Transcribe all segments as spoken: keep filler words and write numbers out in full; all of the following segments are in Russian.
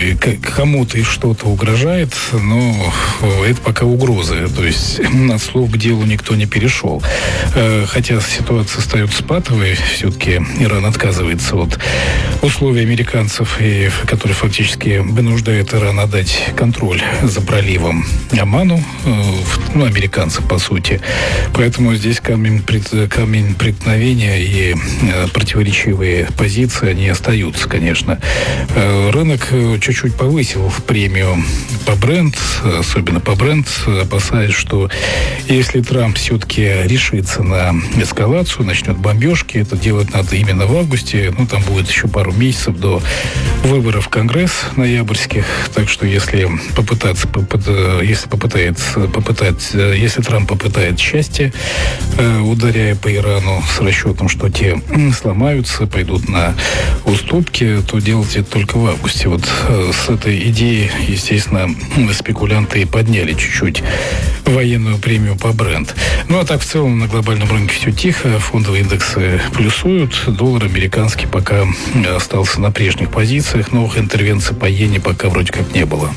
и кому-то и что-то угрожает, но это пока угрозы. То есть от слов к делу никто не перешел. Хотя ситуация остается патовой, все-таки Иран отказывается от условий американцев, и, которые фактически вынуждают Иран отдать контроль за проливом Оману, ну, американцев, по сути. Поэтому здесь камень, камень преткновения и противоречивые позиции, они остаются, конечно. Рынок чуть-чуть повысил премию по бренд, особенно по бренд, опасаясь, что если Трамп все-таки решится на эскалацию, начнет бомбежки, это делать надо именно в августе, ну, там будет еще пару месяцев до выборов в Конгресс ноябрьских, так что если попытаться, если попытается, попытать, если Трамп попытает счастье, ударяя по Ирану с расчетом, что те сломаются, пойдут на уступки, то делать это только в августе. Вот с этой идеей, естественно, спекулянты подняли чуть-чуть военную премию по бренд. Ну, а так в целом на глобальном рынке все тихо, фондовые индексы плюсуют, доллар американский пока остался на прежних позициях, новых интервенций по иене пока вроде как не было.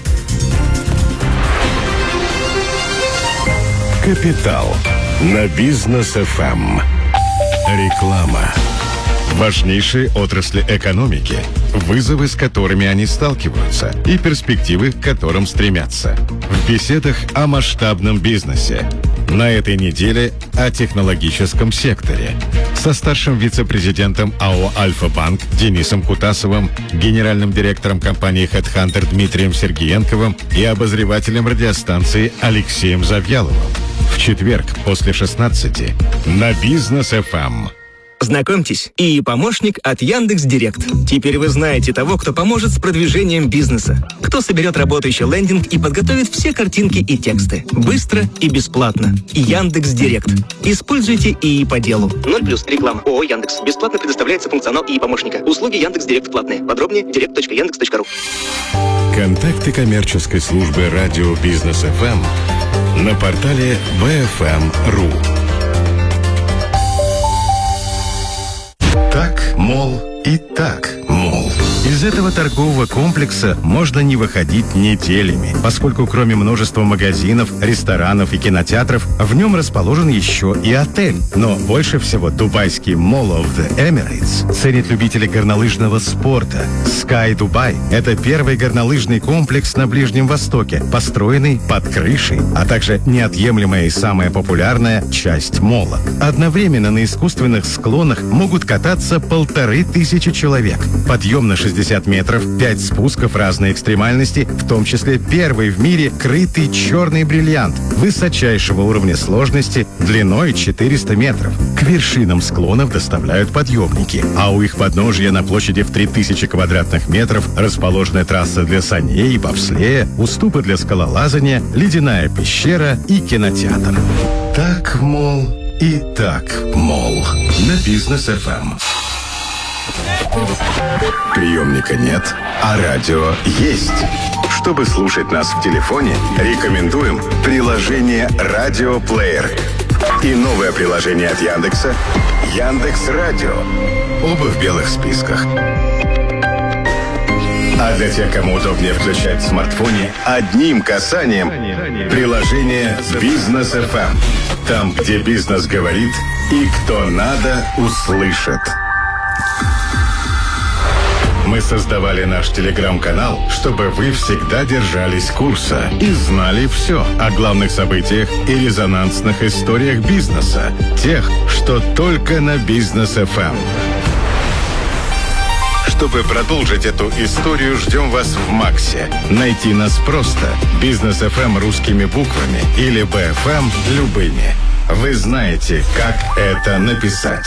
Капитал на Бизнес эф эм. Реклама. Важнейшие отрасли экономики, вызовы, с которыми они сталкиваются, и перспективы, к которым стремятся. В беседах о масштабном бизнесе. На этой неделе о технологическом секторе. Со старшим вице-президентом АО «Альфа-Банк» Денисом Кутасовым, генеральным директором компании HeadHunter Дмитрием Сергеенковым и обозревателем радиостанции Алексеем Завьяловым. В четверг после шестнадцати на Бизнес эф эм. Знакомьтесь, и помощник от Яндекс.Директ. Теперь вы знаете того, кто поможет с продвижением бизнеса. Кто соберет работающий лендинг и подготовит все картинки и тексты. Быстро и бесплатно. Яндекс.Директ. Используйте ИИ по делу. ноль плюс реклама. ООО Яндекс. Бесплатно предоставляется функционал ИИ помощника. Услуги Яндекс.Директ платные. Подробнее директ точка яндекс точка ру. Контакты коммерческой службы радио Бизнес эф эм на портале би эф эм точка ру. Так, мол, и так, мол. Из этого торгового комплекса можно не выходить неделями, поскольку кроме множества магазинов, ресторанов и кинотеатров, в нем расположен еще и отель. Но больше всего дубайский Mall of the Emirates ценит любители горнолыжного спорта. Sky Dubai – это первый горнолыжный комплекс на Ближнем Востоке, построенный под крышей, а также неотъемлемая и самая популярная часть молла. Одновременно на искусственных склонах могут кататься полторы тысячи человек. Подъем на шестьдесят метров, пять спусков разной экстремальности, в том числе первый в мире крытый черный бриллиант высочайшего уровня сложности длиной четыреста метров. К вершинам склонов доставляют подъемники, а у их подножья на площади в три тысячи квадратных метров расположены трасса для саней и бобслея, уступы для скалолазания, ледяная пещера и кинотеатр. Так, мол, и так, мол. На Бизнес эф эм. Приемника нет, а радио есть. Чтобы слушать нас в телефоне, рекомендуем приложение «Радиоплеер» и новое приложение от Яндекса «Яндекс.Радио». Оба в белых списках. А для тех, кому удобнее включать в смартфоне, одним касанием приложение «Бизнес эф эм». Там, где бизнес говорит и кто надо, услышит. Мы создавали наш телеграм-канал, чтобы вы всегда держались курса и знали все о главных событиях и резонансных историях бизнеса, тех, что только на Бизнес эф эм. Чтобы продолжить эту историю, ждем вас в Максе. Найти нас просто. Бизнес эф эм русскими буквами или би эф эм любыми. Вы знаете, как это написать.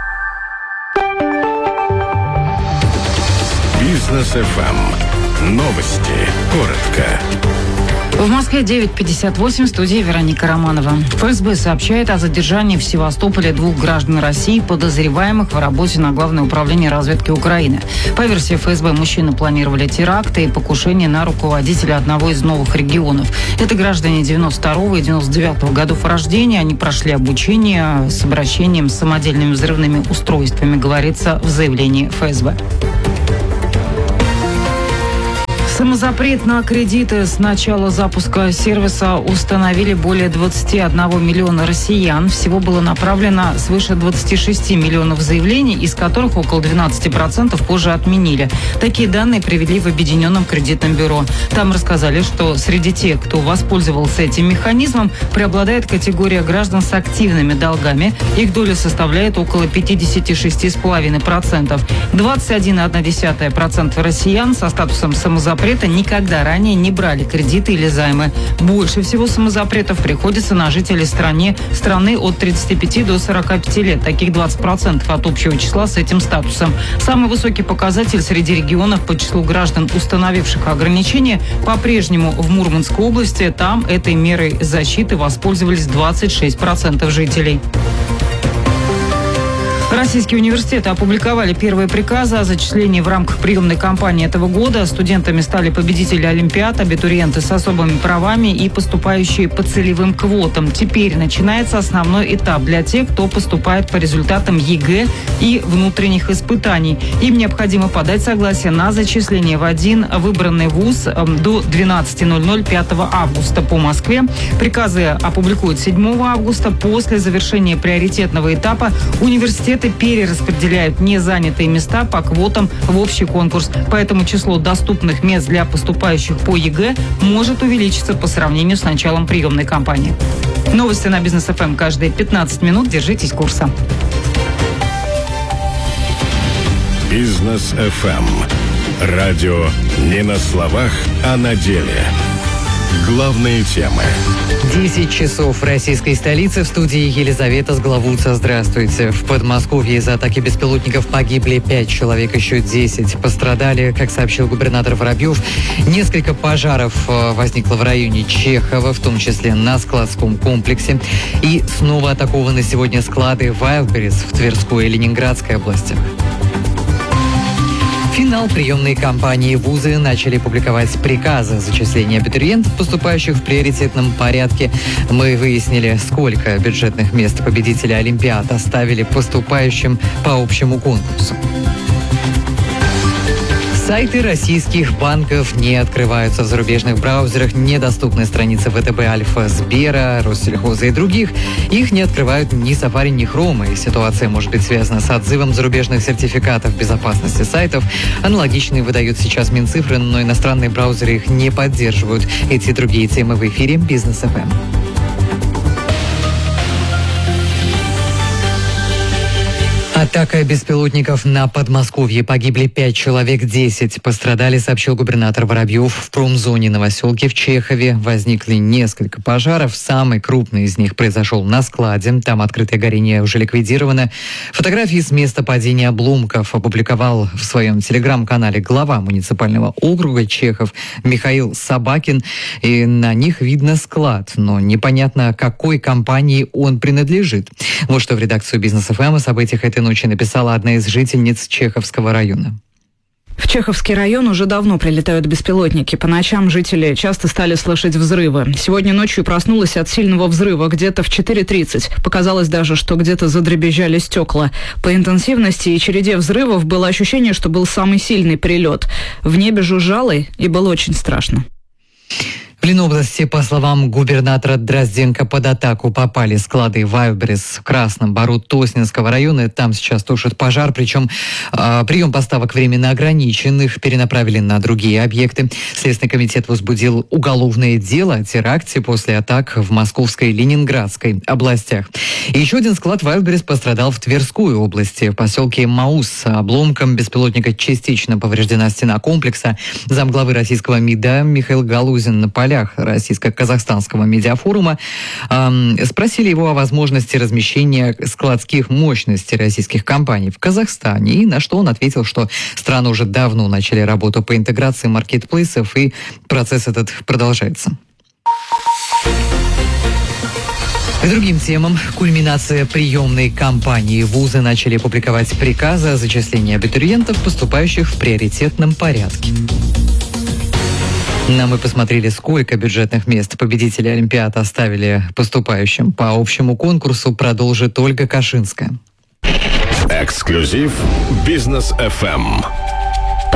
Бизнес эф эм. Новости. Коротко. В Москве девять пятьдесят восемь, в студии Вероника Романова. эф эс бэ сообщает о задержании в Севастополе двух граждан России, подозреваемых в работе на Главное управление разведки Украины. По версии эф эс бэ, мужчины планировали теракты и покушение на руководителя одного из новых регионов. Это граждане девяносто второго и девяносто девятого годов рождения. Они прошли обучение с обращением с самодельными взрывными устройствами, говорится в заявлении эф эс бэ. Самозапрет на кредиты с начала запуска сервиса установили более двадцати одного миллиона россиян. Всего было направлено свыше двадцати шести миллионов заявлений, из которых около двенадцати процентов позже отменили. Такие данные привели в Объединенном кредитном бюро. Там рассказали, что среди тех, кто воспользовался этим механизмом, преобладает категория граждан с активными долгами. Их доля составляет около пятьдесят шесть целых пять десятых процента. двадцать один целых одна десятая процента россиян со статусом самозапрета никогда ранее не брали кредиты или займы. Больше всего самозапретов приходится на жителей стране, страны от тридцати пяти до сорока пяти лет. Таких двадцать процентов от общего числа с этим статусом. Самый высокий показатель среди регионов по числу граждан, установивших ограничения, по-прежнему в Мурманской области. Там этой мерой защиты воспользовались двадцать шесть процентов жителей. Российские университеты опубликовали первые приказы о зачислении в рамках приемной кампании этого года. Студентами стали победители олимпиад, абитуриенты с особыми правами и поступающие по целевым квотам. Теперь начинается основной этап для тех, кто поступает по результатам ЕГЭ и внутренних испытаний. Им необходимо подать согласие на зачисление в один выбранный вуз до двенадцати ноль-ноль пятого августа по Москве. Приказы опубликуют седьмого августа. После завершения приоритетного этапа университеты перераспределяют незанятые места по квотам в общий конкурс. Поэтому число доступных мест для поступающих по ЕГЭ может увеличиться по сравнению с началом приемной кампании. Новости на Бизнес эф эм каждые пятнадцать минут. Держитесь курса. Бизнес эф эм. Радио не на словах, а на деле. Главные темы. десять часов в российской столице. В студии Елизавета Сглавутса. Здравствуйте. В Подмосковье из-за атаки беспилотников погибли пять человек, еще десять пострадали. Как сообщил губернатор Воробьев, несколько пожаров возникло в районе Чехова, в том числе на складском комплексе. И снова атакованы сегодня склады Wildberries в Тверской и Ленинградской областях. Финал приемной кампании. Вузы начали публиковать приказы зачисления абитуриентов, поступающих в приоритетном порядке. Мы выяснили, сколько бюджетных мест победителей олимпиад оставили поступающим по общему конкурсу. Сайты российских банков не открываются в зарубежных браузерах. Недоступны страницы вэ тэ бэ, Альфа, Сбера, Россельхоза и других. Их не открывают ни Safari, ни Chrome. И ситуация может быть связана с отзывом зарубежных сертификатов безопасности сайтов. Аналогичные выдают сейчас Минцифры, но иностранные браузеры их не поддерживают. Эти и другие темы в эфире Бизнес эф эм. Атака беспилотников на Подмосковье. Погибли пять человек, десять пострадали, сообщил губернатор Воробьев. В промзоне Новоселки в Чехове возникли несколько пожаров. Самый крупный из них произошел на складе. Там открытое горение уже ликвидировано. Фотографии с места падения обломков опубликовал в своем телеграм-канале глава муниципального округа Чехов Михаил Собакин. И на них видно склад, но непонятно, какой компании он принадлежит. Вот что в редакцию Бизнес эф эм о событиях этой ночи написала одна из жительниц Чеховского района. В Чеховский район уже давно прилетают беспилотники. По ночам жители часто стали слышать взрывы. Сегодня ночью проснулась от сильного взрыва где-то в четыре тридцать. Показалось даже, что где-то задребезжали стекла. По интенсивности и череде взрывов было ощущение, что был самый сильный прилет. В небе жужжало и было очень страшно. В Ленобласти, по словам губернатора Дрозденко, под атаку попали склады Wildberries в Красном Бару Тоснинского района. Там сейчас тушат пожар, причем э, прием поставок временно ограниченных перенаправили на другие объекты. Следственный комитет возбудил уголовное дело о теракте после атак в Московской и Ленинградской областях. И еще один склад Wildberries пострадал в Тверской области, в поселке Маус. Обломком беспилотника частично повреждена стена комплекса. Замглавы российского МИДа Михаил Галузин на полях российско-казахстанского медиафорума э, спросили его о возможности размещения складских мощностей российских компаний в Казахстане, и на что он ответил, что страны уже давно начали работу по интеграции маркетплейсов, и процесс этот продолжается. К другим темам. Кульминация приемной кампании. Вузы начали публиковать приказы о зачислении абитуриентов, поступающих в приоритетном порядке. Нам мы посмотрели, сколько бюджетных мест победители олимпиад оставили поступающим по общему конкурсу, продолжит Ольга Кашинская. Эксклюзив Бизнес эф эм.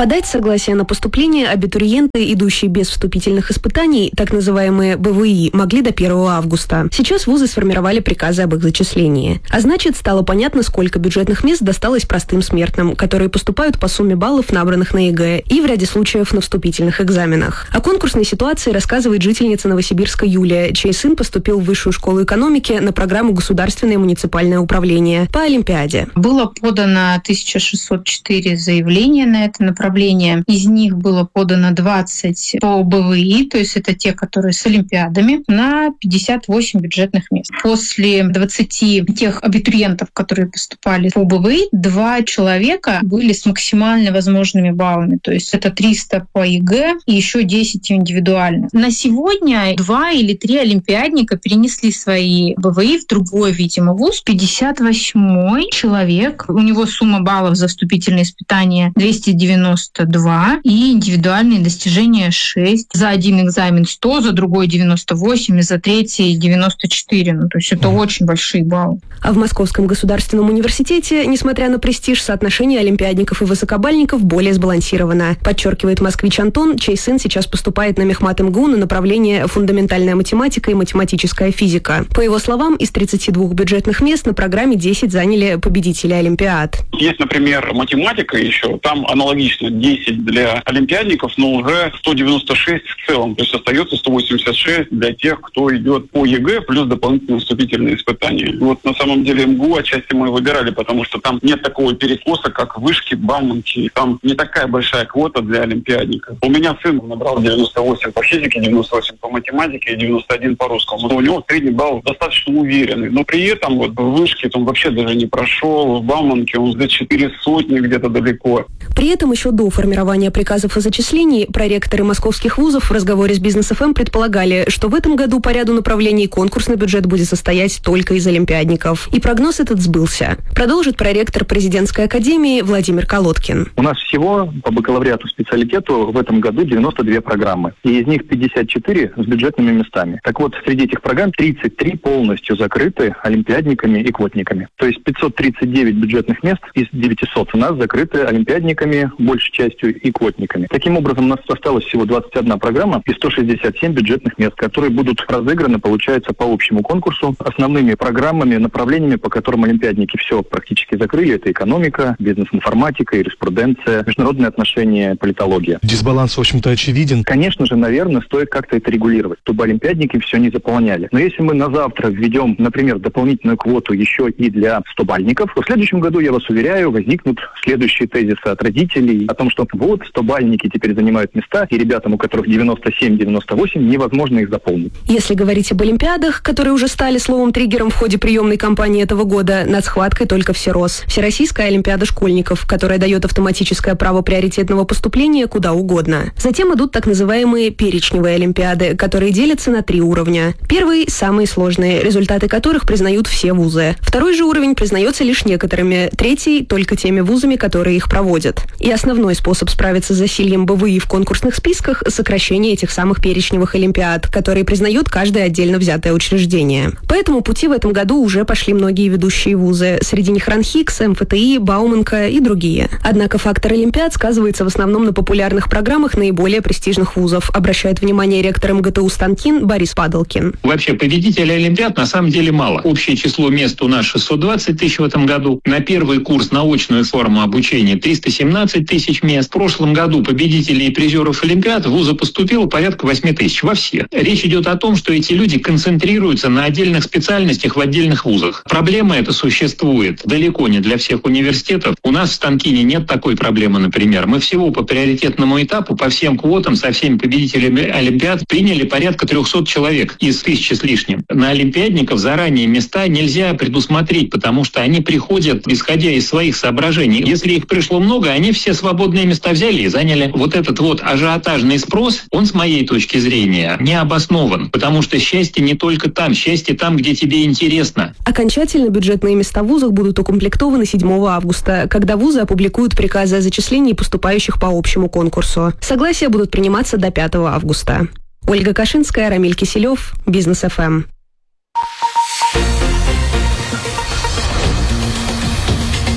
Подать согласие на поступление абитуриенты, идущие без вступительных испытаний, так называемые бэ вэ и, могли до первого августа. Сейчас вузы сформировали приказы об их зачислении. А значит, стало понятно, сколько бюджетных мест досталось простым смертным, которые поступают по сумме баллов, набранных на ЕГЭ, и в ряде случаев на вступительных экзаменах. О конкурсной ситуации рассказывает жительница Новосибирска Юлия, чей сын поступил в Высшую школу экономики на программу «Государственное муниципальное управление» по Олимпиаде. Было подано тысяча шестьсот четыре заявления на это направление. Из них было подано двадцать по бэ вэ и, то есть это те, которые с олимпиадами, на пятьдесят восемь бюджетных мест. После двадцати тех абитуриентов, которые поступали по бэ вэ и, два человека были с максимально возможными баллами, то есть это триста по ЕГЭ и еще десять индивидуально. На сегодня два или три олимпиадника перенесли свои бэ вэ и в другой, видимо, вуз. пятьдесят восьмой человек, у него сумма баллов за вступительные испытания двести девяносто два и индивидуальные достижения шесть. За один экзамен сто, за другой девяносто восемь, и за третий девяносто четыре. Ну, то есть это очень большие баллы. А в Московском государственном университете, несмотря на престиж, соотношение олимпиадников и высокобальников более сбалансировано, подчеркивает москвич Антон, чей сын сейчас поступает на мехмат эм гэ у на направление фундаментальная математика и математическая физика. По его словам, из тридцати двух бюджетных мест на программе десять заняли победители олимпиад. Есть, например, математика еще, там аналогично десять для олимпиадников, но уже сто девяносто шесть в целом. То есть остается сто восемьдесят шесть для тех, кто идет по ЕГЭ, плюс дополнительные вступительные испытания. Вот на самом деле эм гэ у отчасти мы выбирали, потому что там нет такого перекоса, как вышки, Бауманки. Там не такая большая квота для олимпиадников. У меня сын набрал девяносто восемь по физике, девяносто восемь по математике и девяносто один по русскому. Но у него средний балл достаточно уверенный. Но при этом вот в вышке он вообще даже не прошел, в Бауманке он за четыре сотни где-то далеко. При этом еще до формирования приказов о зачислении проректоры московских вузов в разговоре с Бизнес эф эм предполагали, что в этом году по ряду направлений конкурсный бюджет будет состоять только из олимпиадников. И прогноз этот сбылся. Продолжит проректор президентской академии Владимир Колодкин. У нас всего по бакалавриату специалитету в этом году девяносто две программы. И из них пятьдесят четыре с бюджетными местами. Так вот, среди этих программ тридцать три полностью закрыты олимпиадниками и квотниками. То есть пятьсот тридцать девять бюджетных мест из девятисот у нас закрыты олимпиадниками, большей частью, и квотниками. Таким образом, у нас осталось всего двадцать одна программа и сто шестьдесят семь бюджетных мест, которые будут разыграны, получается, по общему конкурсу. Основными программами, направлениями, по которым олимпиадники все практически закрыли, это экономика, бизнес-информатика, юриспруденция, международные отношения, политология. Дисбаланс, в общем-то, очевиден. Конечно же, наверное, стоит как-то это регулировать, чтобы олимпиадники все не заполняли. Но если мы на завтра введем, например, дополнительную квоту еще и для стобальников, то в следующем году, я вас уверяю, возникнут следующие тезисы от родителей о том, что вот стобальники теперь занимают места, и ребятам, у которых девяносто семь - девяносто восемь, невозможно их заполнить. Если говорить об олимпиадах, которые уже стали словом-триггером в ходе приемной кампании этого года, над схваткой только всерос. Всероссийская олимпиада школьников, которая дает автоматическое право приоритетного поступления куда угодно. Затем идут так называемые перечневые олимпиады, которые делятся на три уровня. Первый – самые сложные, результаты которых признают все вузы. Второй же уровень признается лишь некоторыми, третий – только теми вузами, которые их проводят. И основной способ справиться с засильем бэ вэ и в конкурсных списках – сокращение этих самых перечневых олимпиад, которые признают каждое отдельно взятое учреждение. По этому пути в этом году уже пошли многие ведущие вузы. Среди них РАНХИКС, эм эф тэ и, Бауманка и другие. Однако фактор олимпиад сказывается в основном на популярных программах наиболее престижных вузов, обращает внимание ректор эм гэ тэ у Станкин Борис Падалкин. Вообще победителей олимпиад на самом деле мало. Общее число мест у нас шестьсот двадцать тысяч в этом году. На первый курс на очную форму обучения триста семнадцать тысяч мест. В прошлом году победителей и призеров олимпиад в вузы поступило порядка восемь тысяч во все. Речь идет о том, что эти люди концентрируются на отдельных специальностях в отдельных вузах. Проблема эта существует далеко не для всех университетов. У нас в Станкине нет такой проблемы, например. Мы всего по приоритетному этапу, по всем квотам, со всеми победителями олимпиад приняли порядка трехсот человек из тысячи с лишним. На олимпиадников заранее места нельзя предусмотреть, потому что они приходят, исходя из своих соображений. Если их пришло много, они все свободные места взяли и заняли. Вот этот вот ажиотажный спрос, он, с моей точки зрения, не обоснован, потому что счастье не только там, счастье там, где тебе интересно. Окончательно бюджетные места в вузах будут укомплектованы седьмого августа, когда вузы опубликуют приказы о зачислении поступающих по общему конкурсу. Согласия будут приниматься до пятого августа. Ольга Кашинская, Рамиль Киселев, Бизнес эф эм.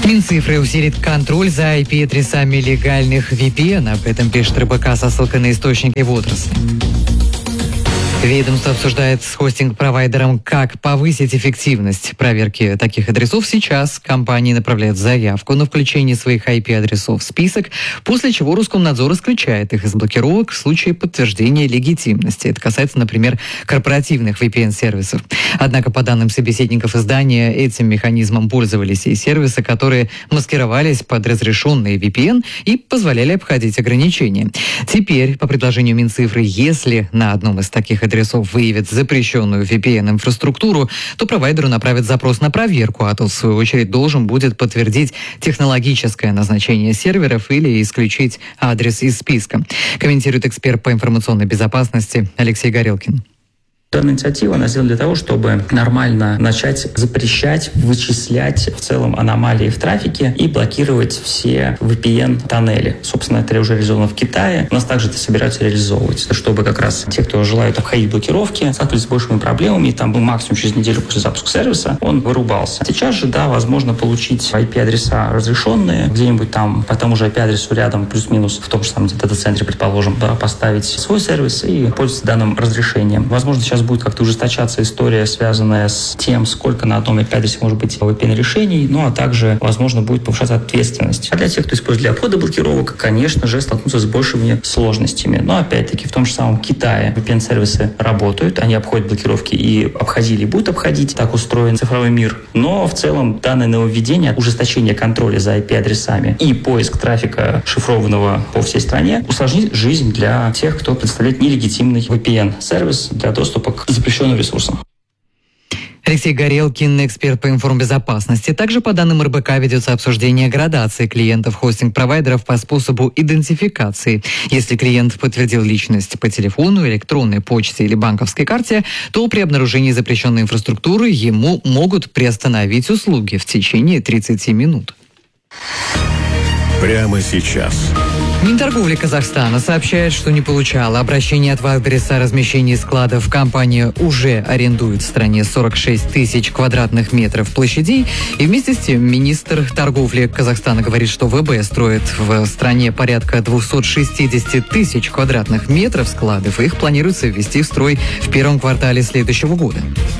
Минцифры усилит контроль за ай пи-адресами легальных ви пи эн. Об этом пишет эр бэ ка со ссылкой на источники в отрасли. Ведомство обсуждает с хостинг-провайдером, как повысить эффективность проверки таких адресов. Сейчас компании направляют заявку на включение своих ай пи-адресов в список, после чего Роскомнадзор исключает их из блокировок в случае подтверждения легитимности. Это касается, например, корпоративных ви пи эн-сервисов. Однако, по данным собеседников издания, этим механизмом пользовались и сервисы, которые маскировались под разрешенные ви пи эн и позволяли обходить ограничения. Теперь, по предложению Минцифры, если на одном из таких адресов адресов выявит запрещенную ви пи эн-инфраструктуру, то провайдеру направят запрос на проверку, а тот, в свою очередь, должен будет подтвердить технологическое назначение серверов или исключить адрес из списка. Комментирует эксперт по информационной безопасности Алексей Горелкин. Данная инициатива, она сделана для того, чтобы нормально начать запрещать, вычислять в целом аномалии в трафике и блокировать все ви пи эн-тоннели. Собственно, это уже реализовано в Китае. У нас также это собираются реализовывать, чтобы как раз те, кто желают обходить блокировки, сталкивались с большими проблемами, и там был максимум через неделю после запуска сервиса, он вырубался. Сейчас же, да, возможно получить ай пи-адреса разрешенные, где-нибудь там по тому же ай пи-адресу рядом, плюс-минус, в том же самом дата-центре, предположим, да, поставить свой сервис и пользоваться данным разрешением. Возможно, сейчас будет как-то ужесточаться история, связанная с тем, сколько на одном ай пи-адресе может быть ви пи эн-решений, ну а также, возможно, будет повышаться ответственность. А для тех, кто использует для обхода блокировок, конечно же, столкнутся с большими сложностями. Но, опять-таки, в том же самом Китае ви пи эн-сервисы работают, они обходят блокировки и обходили, и будут обходить. Так устроен цифровой мир. Но, в целом, данное нововведение, ужесточение контроля за ай пи-адресами и поиск трафика шифрованного по всей стране усложнит жизнь для тех, кто представляет нелегитимный ви пи эн-сервис для доступа к запрещенным ресурсам. Алексей Горелкин, эксперт по информбезопасности. Также, по данным эр бэ ка, ведется обсуждение градации клиентов хостинг-провайдеров по способу идентификации. Если клиент подтвердил личность по телефону, электронной почте или банковской карте, то при обнаружении запрещенной инфраструктуры ему могут приостановить услуги в течение тридцати минут. Прямо сейчас. Минторговли Казахстана сообщает, что не получала обращения от Wildberries о размещении складов. Компания уже арендует в стране сорок шесть тысяч квадратных метров площадей. И вместе с тем министр торговли Казахстана говорит, что вэ бэ строит в стране порядка двести шестьдесят тысяч квадратных метров складов. И их планируется ввести в строй в первом квартале следующего года.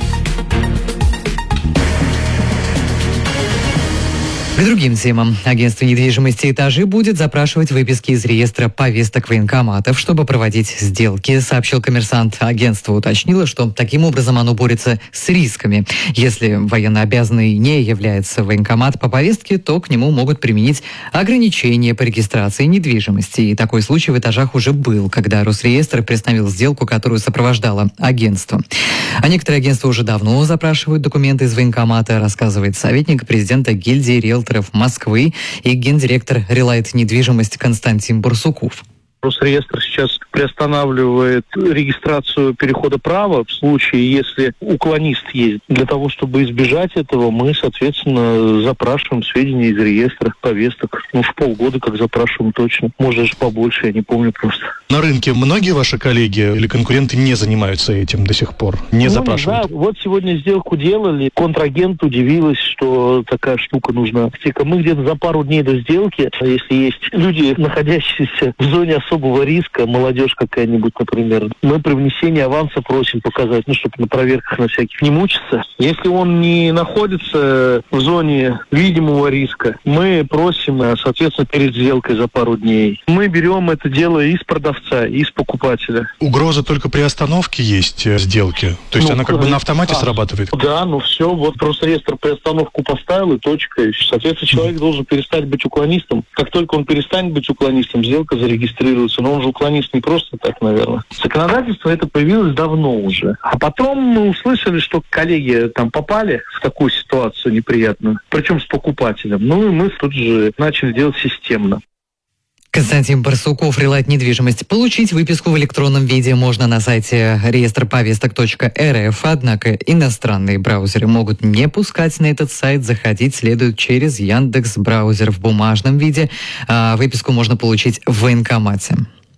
К другим темам. Агентство недвижимости «Этажи» будет запрашивать выписки из реестра повесток военкоматов, чтобы проводить сделки, сообщил «Коммерсант». Агентство уточнило, что таким образом оно борется с рисками. Если военнообязанный не является военкомат по повестке, то к нему могут применить ограничения по регистрации недвижимости. И такой случай в «Этажах» уже был, когда Росреестр приостановил сделку, которую сопровождало агентство. А некоторые агентства уже давно запрашивают документы из военкомата, рассказывает советник президента гильдии риэлторов Москвы и гендиректор «Релайт недвижимость» Константин Барсуков. Росреестр сейчас приостанавливает регистрацию перехода права в случае, если уклонист есть. Для того, чтобы избежать этого, мы, соответственно, запрашиваем сведения из реестра повесток. Ну, в полгода как запрашиваем точно. Может, даже побольше, я не помню просто. На рынке многие ваши коллеги или конкуренты не занимаются этим до сих пор? Не ну, запрашивают? Да, вот сегодня сделку делали. Контрагент удивилась, что такая штука нужна. Мы где-то за пару дней до сделки, если есть люди, находящиеся в зоне особого особого риска, молодежь какая-нибудь, например, мы при внесении аванса просим показать, ну, чтобы на проверках на всяких не мучиться. Если он не находится в зоне видимого риска, мы просим, соответственно, перед сделкой за пару дней. Мы берем это дело из продавца, из покупателя. Угроза только при остановке есть сделки? То есть ну, она как бы на автомате а, срабатывает? Да, ну все, вот просто реестр приостановку поставил и точка. И, соответственно, человек mm. должен перестать быть уклонистом. Как только он перестанет быть уклонистом, сделка зарегистрируется. Но он же уклонист не просто так, наверное. Законодательство это появилось давно уже. А потом мы услышали, что коллеги там попали в такую ситуацию неприятную, причем с покупателем. Ну и мы тут же начали делать системно. Константин Барсуков, «Релайт недвижимость». Получить выписку в электронном виде можно на сайте реестр повесток точка эр эф, однако иностранные браузеры могут не пускать на этот сайт. Заходить следует через Яндекс.Браузер в бумажном виде. А выписку можно получить в военкомате.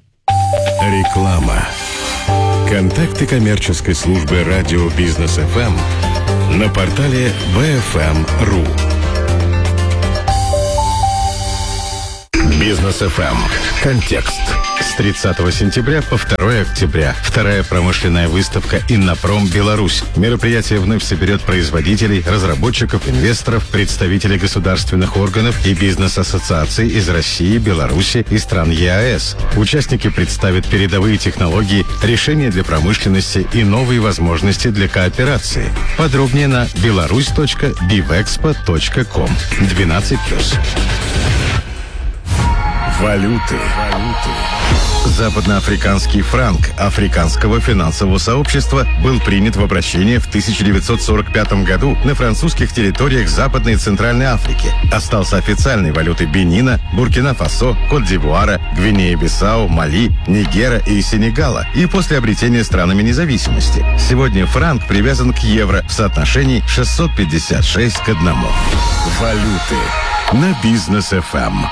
Реклама. Контакты коммерческой службы радио Бизнес эф эм на портале би эф эм точка ру. Бизнес эф эм. Контекст. С тридцатого сентября по второе октября. Вторая промышленная выставка «Иннопром. Беларусь». Мероприятие вновь соберет производителей, разработчиков, инвесторов, представителей государственных органов и бизнес-ассоциаций из России, Беларуси и стран е а эс. Участники представят передовые технологии, решения для промышленности и новые возможности для кооперации. Подробнее на беларусь точка бивэкспо точка ком. двенадцать плюс. Валюты. Западноафриканский франк Африканского финансового сообщества был принят в обращение в тысяча девятьсот сорок пятом году на французских территориях Западной и Центральной Африки. Остался официальной валютой Бенина, Буркина-Фасо, Кот-д'Ивуара, Гвинея-Бисау, Мали, Нигера и Сенегала и после обретения странами независимости. Сегодня франк привязан к евро в соотношении шестьсот пятьдесят шесть к одному. Валюты на Бизнес эф эм.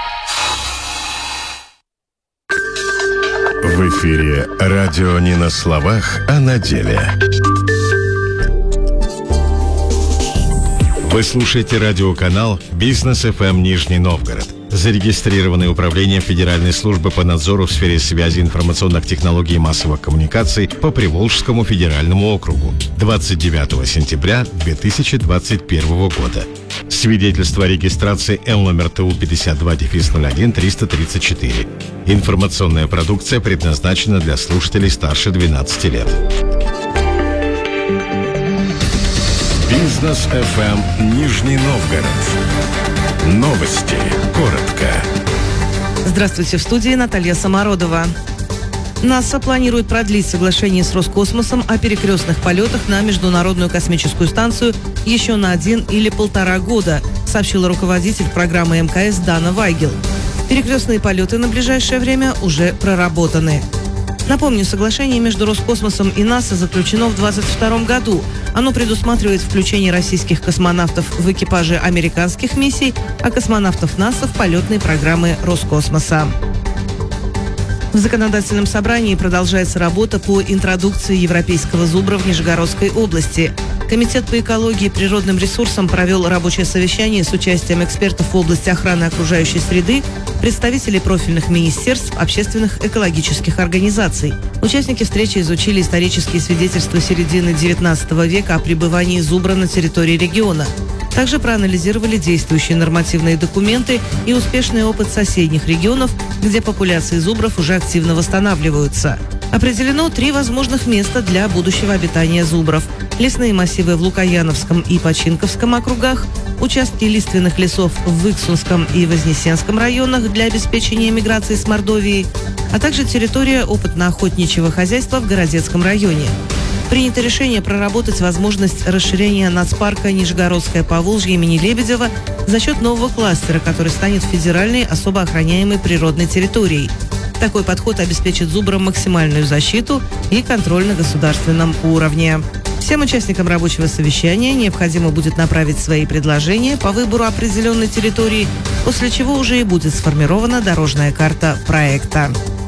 В эфире радио не на словах, а на деле. Вы слушаете радиоканал Бизнес эф эм Нижний Новгород. Зарегистрированное управлением Федеральной службы по надзору в сфере связи, информационных технологий и массовых коммуникаций по Приволжскому федеральному округу. двадцать девятого сентября две тысячи двадцать первого года. Свидетельство о регистрации Л номер Т У пятьдесят два ноль один триста тридцать четыре. Информационная продукция предназначена для слушателей старше двенадцати лет. Бизнес эф эм Нижний Новгород. Новости. Коротко. Здравствуйте, в студии Наталья Самородова. НАСА планирует продлить соглашение с Роскосмосом о перекрестных полетах на Международную космическую станцию еще на один или полтора года, сообщила руководитель программы эм ка эс Дана Вайгел. Перекрестные полеты на ближайшее время уже проработаны. Напомню, соглашение между Роскосмосом и НАСА заключено в двадцать втором году. Оно предусматривает включение российских космонавтов в экипажи американских миссий, а космонавтов НАСА в полетные программы Роскосмоса. В законодательном собрании продолжается работа по интродукции европейского зубра в Нижегородской области. Комитет по экологии и природным ресурсам провел рабочее совещание с участием экспертов в области охраны окружающей среды, представителей профильных министерств, общественных экологических организаций. Участники встречи изучили исторические свидетельства середины девятнадцатого века о пребывании зубра на территории региона. Также проанализировали действующие нормативные документы и успешный опыт соседних регионов, где популяции зубров уже активно восстанавливаются. Определено три возможных места для будущего обитания зубров. Лесные массивы в Лукояновском и Починковском округах, участки лиственных лесов в Выксунском и Вознесенском районах для обеспечения миграции с Мордовией, а также территория опытно-охотничьего хозяйства в Городецком районе. Принято решение проработать возможность расширения нацпарка Нижегородское Поволжье имени Лебедева за счет нового кластера, который станет федеральной особо охраняемой природной территорией. Такой подход обеспечит зубрам максимальную защиту и контроль на государственном уровне. Всем участникам рабочего совещания необходимо будет направить свои предложения по выбору определенной территории, после чего уже и будет сформирована дорожная карта проекта.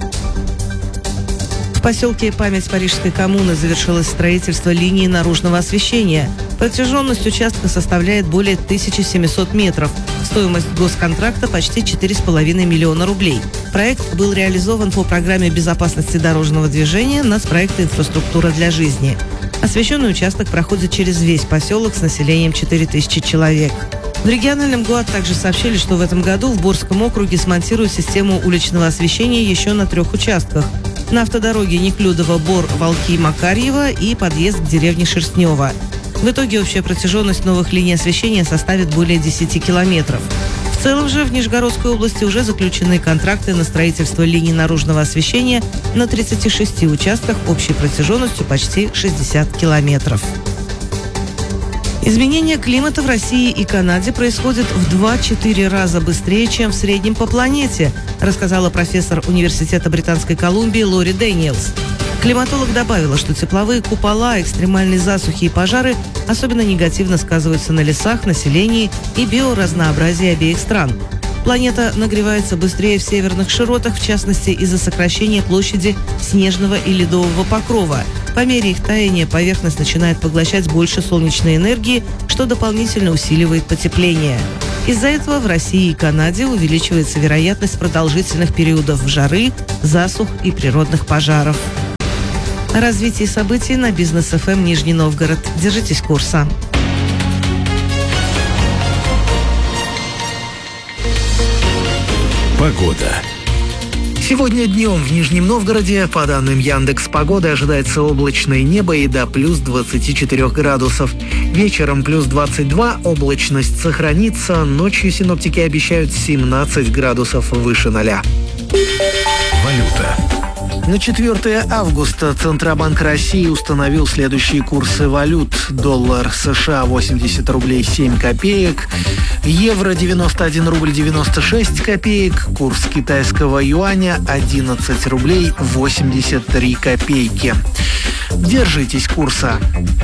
В поселке Память Парижской коммуны завершилось строительство линии наружного освещения. Протяженность участка составляет более тысячи семисот метров. Стоимость госконтракта почти четыре с половиной миллиона рублей. Проект был реализован по программе безопасности дорожного движения нацпроекта «Инфраструктура для жизни». Освещенный участок проходит через весь поселок с населением четыре тысячи человек. В региональном ГОАТ также сообщили, что в этом году в Борском округе смонтируют систему уличного освещения еще на трех участках. На автодороге Неклюдово-Бор, Волки-Макарьево и подъезд к деревне Шерстнево. В итоге общая протяженность новых линий освещения составит более десяти километров. В целом же в Нижегородской области уже заключены контракты на строительство линий наружного освещения на тридцати шести участках общей протяженностью почти шестьдесят километров. Изменение климата в России и Канаде происходит в два-четыре раза быстрее, чем в среднем по планете, рассказала профессор Университета Британской Колумбии Лори Дэниелс. Климатолог добавила, что тепловые купола, экстремальные засухи и пожары особенно негативно сказываются на лесах, населении и биоразнообразии обеих стран. Планета нагревается быстрее в северных широтах, в частности из-за сокращения площади снежного и ледового покрова. По мере их таяния поверхность начинает поглощать больше солнечной энергии, что дополнительно усиливает потепление. Из-за этого в России и Канаде увеличивается вероятность продолжительных периодов жары, засух и природных пожаров. О развитии событий на Бизнес эф эм Нижний Новгород. Держитесь курса. Погода. Сегодня днем в Нижнем Новгороде, по данным Яндекс.Погоды, ожидается облачное небо и до плюс двадцати четырёх градусов. Вечером плюс двадцать два, облачность сохранится, ночью синоптики обещают семнадцать градусов выше ноля. Валюта. На четвёртое августа Центробанк России установил следующие курсы валют. Доллар США восемьдесят рублей семь копеек, евро девяносто один рубль девяносто шесть копеек, курс китайского юаня одиннадцать рублей восемьдесят три копейки. Держитесь курса.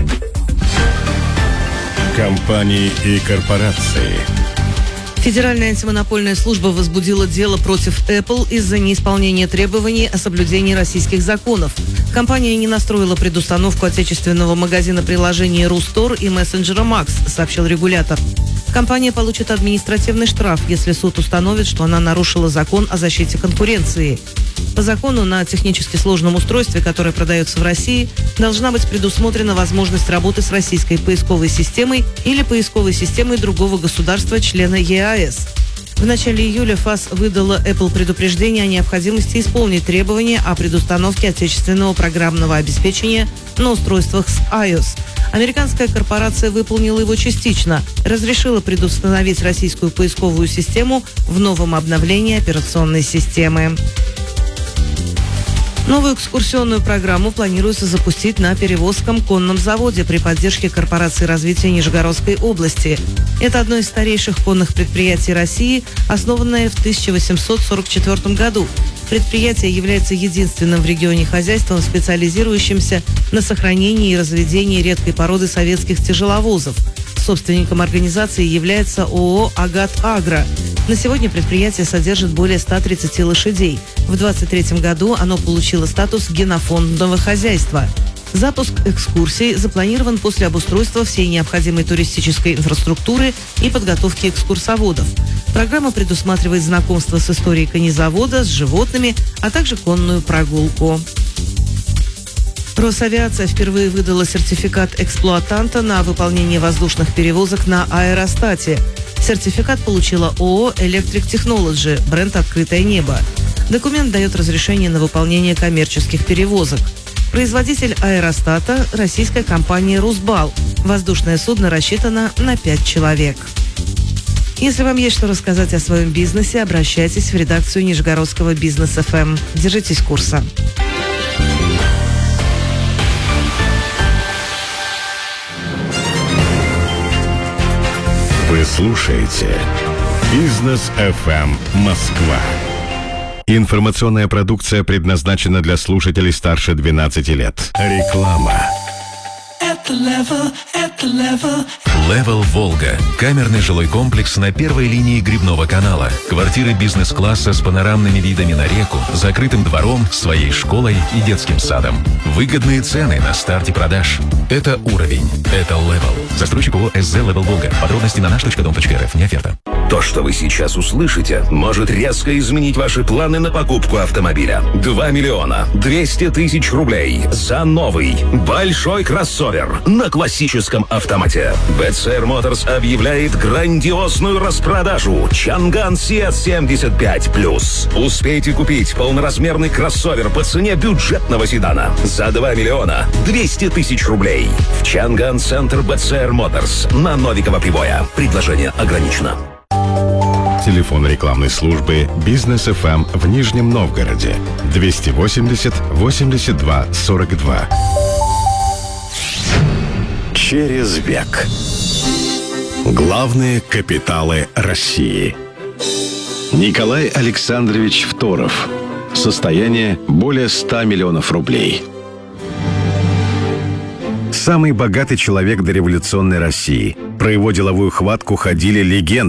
Компании и корпорации. Федеральная антимонопольная служба возбудила дело против Apple из-за неисполнения требований о соблюдении российских законов. Компания не настроила предустановку отечественного магазина приложений Рустор и мессенджера Макс, сообщил регулятор. Компания получит административный штраф, если суд установит, что она нарушила закон о защите конкуренции. По закону на технически сложном устройстве, которое продается в России, должна быть предусмотрена возможность работы с российской поисковой системой или поисковой системой другого государства-члена е а эс. В начале июля ФАС выдала Apple предупреждение о необходимости исполнить требования о предустановке отечественного программного обеспечения на устройствах с iOS. Американская корпорация выполнила его частично, разрешила предустановить российскую поисковую систему в новом обновлении операционной системы. Новую экскурсионную программу планируется запустить на Перевозском конном заводе при поддержке Корпорации развития Нижегородской области. Это одно из старейших конных предприятий России, основанное в тысяча восемьсот сорок четвёртом году. Предприятие является единственным в регионе хозяйством, специализирующимся на сохранении и разведении редкой породы советских тяжеловозов. Собственником организации является ООО «Агат Агро». На сегодня предприятие содержит более ста тридцати лошадей. В двадцать третьем году оно получило статус генофондного хозяйства. Запуск экскурсий запланирован после обустройства всей необходимой туристической инфраструктуры и подготовки экскурсоводов. Программа предусматривает знакомство с историей конезавода, с животными, а также конную прогулку. Росавиация впервые выдала сертификат эксплуатанта на выполнение воздушных перевозок на аэростате. Сертификат получила ООО «Electric Technology», бренд «Открытое небо». Документ дает разрешение на выполнение коммерческих перевозок. Производитель аэростата – российская компания «Русбал». Воздушное судно рассчитано на пять человек. Если вам есть что рассказать о своем бизнесе, обращайтесь в редакцию Нижегородского Бизнес эф эм. Держитесь курса. Вы слушаете Бизнес эф эм Москва. Информационная продукция предназначена для слушателей старше двенадцати лет. Реклама. Это Level, это Level. Level Волга. Камерный жилой комплекс на первой линии Грибного канала. Квартиры бизнес-класса с панорамными видами на реку, закрытым двором, своей школой и детским садом. Выгодные цены на старте продаж. Это уровень. Это Level. Застройщик ООО «эс зэ Level Волга». Подробности на наш точка дом точка эр эф. Не оферта. То, что вы сейчас услышите, может резко изменить ваши планы на покупку автомобиля. два миллиона двести тысяч рублей за новый большой кроссовер на классическом автомате. би си ар Motors объявляет грандиозную распродажу Чанган Сиат семьдесят пять плюс. Успейте купить полноразмерный кроссовер по цене бюджетного седана за два миллиона двести тысяч рублей в Чанган Центр би си ар Motors на Новикова Прибоя. Предложение ограничено. Телефон рекламной службы Бизнес эф эм в Нижнем Новгороде двести восемьдесят восемьдесят два сорок два. Через век. Главные капиталы России. Николай Александрович Второв. Состояние более ста миллионов рублей. Самый богатый человек дореволюционной России. Про его деловую хватку ходили легенды.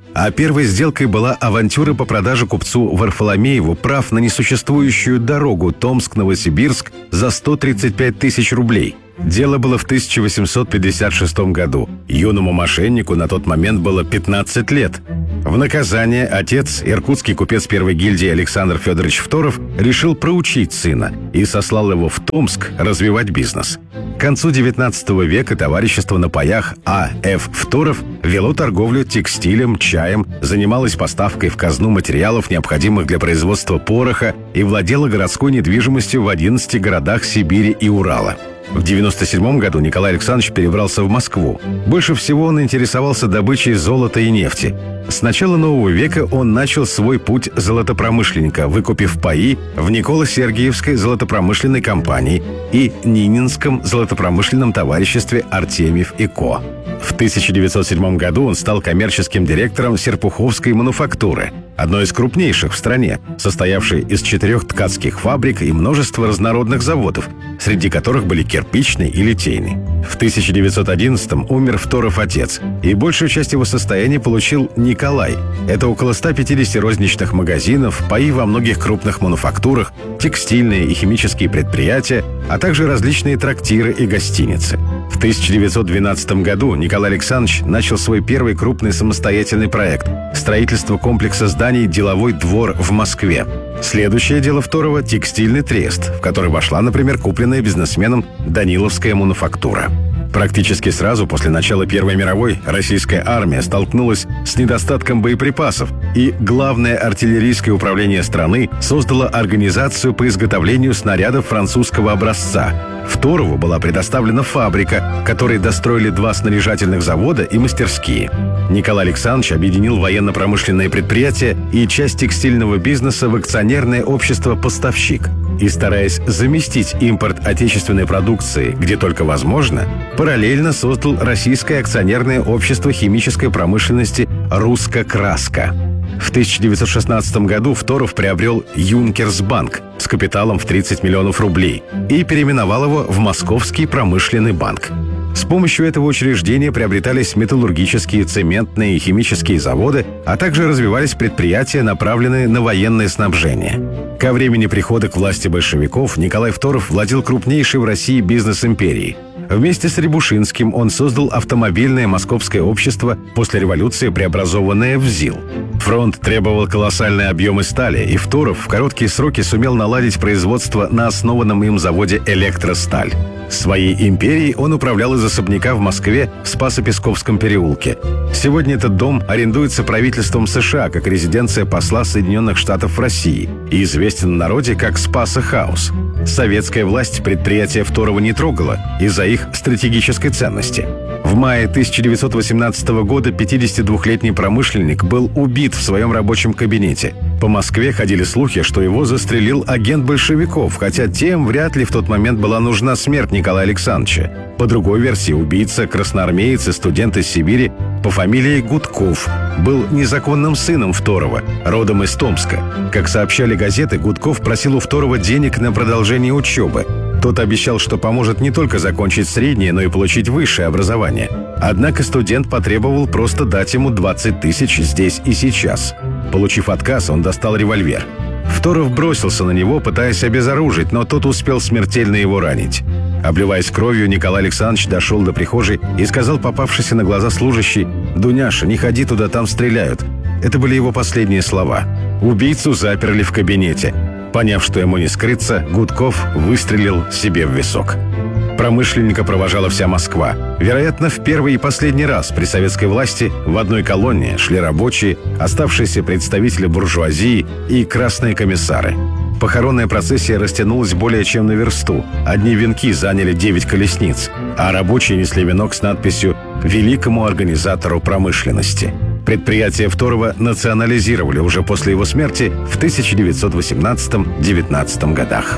А первой сделкой была авантюра по продаже купцу Варфоломееву прав на несуществующую дорогу Томск-Новосибирск за сто тридцать пять тысяч рублей. Дело было в тысяча восемьсот пятьдесят шестом году. Юному мошеннику на тот момент было пятнадцать лет. В наказание отец, иркутский купец первой гильдии Александр Федорович Второв, решил проучить сына и сослал его в Томск развивать бизнес. К концу девятнадцатого века товарищество на паях А Ф Второв вело торговлю текстилем, чаем, занималось поставкой в казну материалов, необходимых для производства пороха, и владело городской недвижимостью в одиннадцати городах Сибири и Урала. В девяносто седьмом году Николай Александрович перебрался в Москву. Больше всего он интересовался добычей золота и нефти. С начала нового века он начал свой путь золотопромышленника, выкупив паи в Николо-Сергиевской золотопромышленной компании и Нининском золотопромышленном товариществе «Артемьев и Ко». В тысяча девятьсот седьмом году он стал коммерческим директором Серпуховской мануфактуры, одной из крупнейших в стране, состоявшей из четырех ткацких фабрик и множества разнородных заводов, среди которых были кирпичный и литейный. В тысяча девятьсот одиннадцатом умер Второв отец, и большую часть его состояния получил Николай. Это около ста пятидесяти розничных магазинов, паи во многих крупных мануфактурах, текстильные и химические предприятия, а также различные трактиры и гостиницы. В тысяча девятьсот двенадцатом году Николай Александрович начал свой первый крупный самостоятельный проект – строительство комплекса зданий «Деловой двор» в Москве. Следующее дело Второва – текстильный трест, в который вошла, например, купленная бизнесменом Даниловская мануфактура. Практически сразу после начала Первой мировой российская армия столкнулась с недостатком боеприпасов, и Главное артиллерийское управление страны создало организацию по изготовлению снарядов французского образца. Второву была предоставлена фабрика, которой достроили два снаряжательных завода и мастерские. Николай Александрович объединил военно-промышленные предприятия и часть текстильного бизнеса в акционерное общество «Поставщик». И, стараясь заместить импорт отечественной продукции, где только возможно, параллельно создал Российское акционерное общество химической промышленности «Русско-Краска». В тысяча девятьсот шестнадцатом году Второв приобрел Юнкерсбанк с капиталом в тридцать миллионов рублей и переименовал его в Московский промышленный банк. С помощью этого учреждения приобретались металлургические, цементные и химические заводы, а также развивались предприятия, направленные на военное снабжение. Ко времени прихода к власти большевиков Николай Второв владел крупнейшей в России бизнес-империей. Вместе с Рябушинским он создал автомобильное московское общество, после революции преобразованное в ЗИЛ. Фронт требовал колоссальные объемы стали, и Второв в короткие сроки сумел наладить производство на основанном им заводе «Электросталь». Своей империей он управлял из особняка в Москве в Спасо-Песковском переулке. Сегодня этот дом арендуется правительством США как резиденция посла Соединенных Штатов в России и известен в народе как Спасо-хаус. Советская власть предприятия Второва не трогала из-за их стратегической ценности. В мае тысяча девятьсот восемнадцатого года пятидесятидвухлетний промышленник был убит в своем рабочем кабинете. По Москве ходили слухи, что его застрелил агент большевиков, хотя тем вряд ли в тот момент была нужна смерть Николая Александровича. По другой версии, убийца, красноармеец и студент из Сибири по фамилии Гудков, был незаконным сыном Второва, родом из Томска. Как сообщали газеты, Гудков просил у Второва денег на продолжение учебы. Тот обещал, что поможет не только закончить среднее, но и получить высшее образование. Однако студент потребовал просто дать ему двадцать тысяч здесь и сейчас. Получив отказ, он достал револьвер. Второв бросился на него, пытаясь обезоружить, но тот успел смертельно его ранить. Обливаясь кровью, Николай Александрович дошел до прихожей и сказал попавшейся на глаза служащей: «Дуняша, не ходи туда, там стреляют». Это были его последние слова. Убийцу заперли в кабинете. Поняв, что ему не скрыться, Гудков выстрелил себе в висок. Промышленника провожала вся Москва. Вероятно, в первый и последний раз при советской власти в одной колонне шли рабочие, оставшиеся представители буржуазии и красные комиссары. Похоронная процессия растянулась более чем на версту. Одни венки заняли девять колесниц, а рабочие несли венок с надписью «Великому организатору промышленности». Предприятие Второва национализировали уже после его смерти в тысяча девятьсот восемнадцатом — девятнадцатом годах.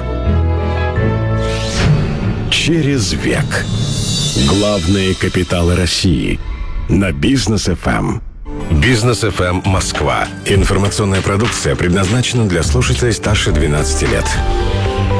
Через век. Главные капиталы России. На Бизнес эф эм. Бизнес эф эм Москва. Информационная продукция предназначена для слушателей старше двенадцати лет.